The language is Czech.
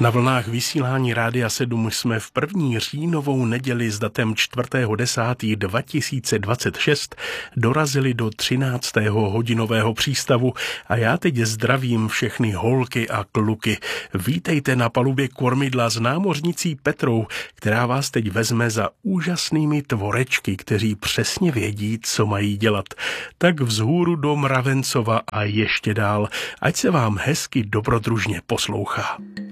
Na vlnách vysílání Rádia 7 jsme v první říjnovou neděli s datem 4.10.2026 dorazili do 13. hodinového přístavu a já teď zdravím všechny holky a kluky. Vítejte na palubě kormidla s námořnicí Petrou, která vás teď vezme za úžasnými tvorečky, kteří přesně vědí, co mají dělat. Tak vzhůru do Mravencova a ještě dál, ať se vám hezky dobrodružně poslouchá.